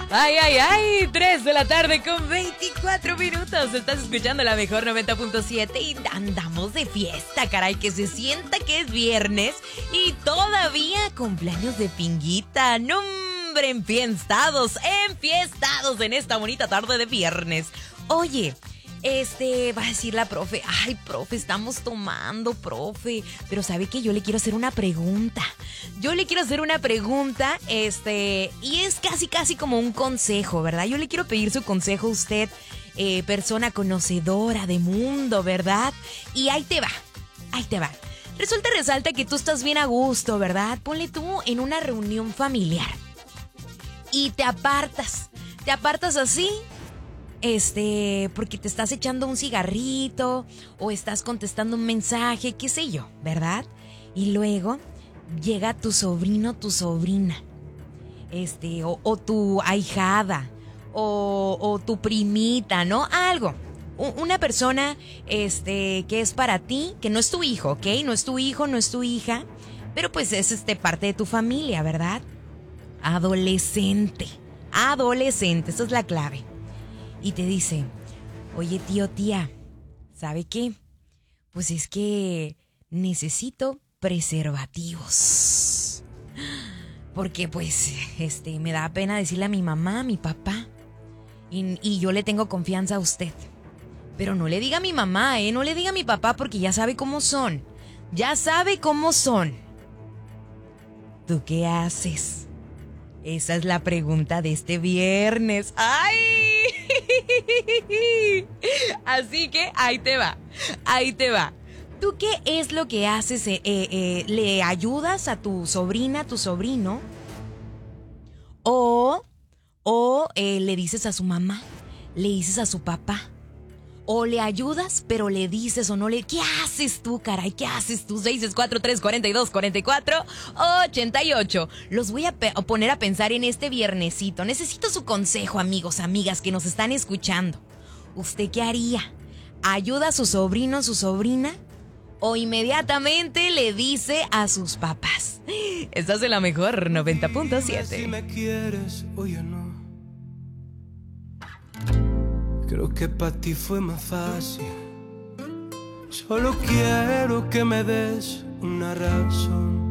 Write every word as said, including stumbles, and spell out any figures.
Ay, ay, ay, tres de la tarde con veinticuatro minutos. Estás escuchando la mejor noventa punto siete y andamos de fiesta, caray, que se sienta que es viernes y todavía cumpleaños de Pinguita. No, hombre, enfiestados, enfiestados en esta bonita tarde de viernes. Oye, Este, va a decir la profe, ay, profe, estamos tomando, profe, pero ¿sabe qué? Yo le quiero hacer una pregunta, yo le quiero hacer una pregunta, este, y es casi, casi como un consejo, ¿verdad? Yo le quiero pedir su consejo a usted, eh, persona conocedora de mundo, ¿verdad? Y ahí te va, ahí te va. Resulta, resalta que tú estás bien a gusto, ¿verdad? Ponle tú en una reunión familiar y te apartas, te apartas así. Este, porque te estás echando un cigarrito o estás contestando un mensaje, qué sé yo, ¿verdad? Y luego llega tu sobrino, tu sobrina, este, o, o tu ahijada, o, o tu primita, ¿no? Algo. Una persona, este, que es para ti, que no es tu hijo, ¿ok? No es tu hijo, no es tu hija, pero pues es, este, parte de tu familia, ¿verdad? Adolescente, adolescente, esa es la clave. Y te dice, oye tío, tía, ¿sabe qué? Pues es que necesito preservativos. Porque pues, este, me da pena decirle a mi mamá, a mi papá. Y, y yo le tengo confianza a usted. Pero no le diga a mi mamá, ¿eh? No le diga a mi papá porque ya sabe cómo son. Ya sabe cómo son. ¿Tú qué haces? Esa es la pregunta de este viernes. ¡Ay! Así que ahí te va, ahí te va. ¿Tú qué es lo que haces? Eh, eh, eh, ¿Le ayudas a tu sobrina, a tu sobrino? ¿O, o eh, le dices a su mamá? ¿Le dices a su papá? O le ayudas, pero le dices o no le... ¿Qué haces tú, caray? ¿Qué haces tú? seis seis cuatro, tres cuatro dos, cuatro cuatro ocho ocho. Los voy a pe- poner a pensar en este viernesito. Necesito su consejo, amigos, amigas que nos están escuchando. ¿Usted qué haría? ¿Ayuda a su sobrino, su sobrina? ¿O inmediatamente le dice a sus papás? Estás en la mejor noventa punto siete. Si me quieres o ya no. Creo que para ti fue más fácil. Solo quiero que me des una razón